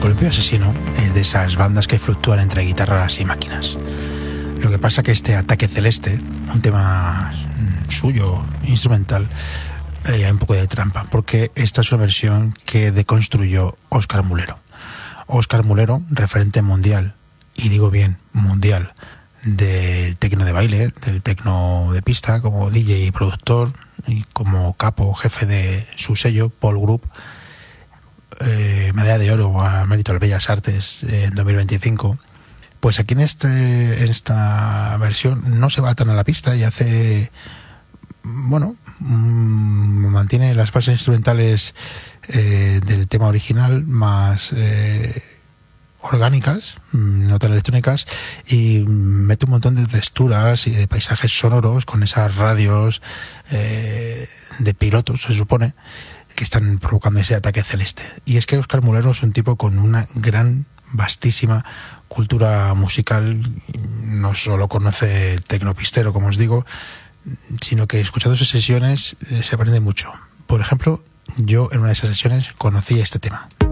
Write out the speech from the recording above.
Columpio Asesino es de esas bandas que fluctúan entre guitarras y máquinas. Lo que pasa que este Ataque Celeste, un tema suyo, instrumental, hay un poco de trampa, porque esta es una versión que deconstruyó Óscar Mulero. Óscar Mulero, referente mundial, y digo bien, mundial, del tecno de baile, del tecno de pista, como DJ y productor, y como capo, jefe de su sello, Paul Group, medalla de oro a mérito de las Bellas Artes en 2025. Pues aquí en esta versión no se va tan a la pista y hace, bueno, mantiene las bases instrumentales del tema original más orgánicas, no tan electrónicas, y mete un montón de texturas y de paisajes sonoros con esas radios de pilotos, se supone, que están provocando ese ataque celeste. Y es que Óscar Mulero es un tipo con una gran, vastísima cultura musical. No solo conoce el tecnopistero, como os digo, sino que escuchando sus sesiones se aprende mucho. Por ejemplo, yo en una de esas sesiones conocí este tema.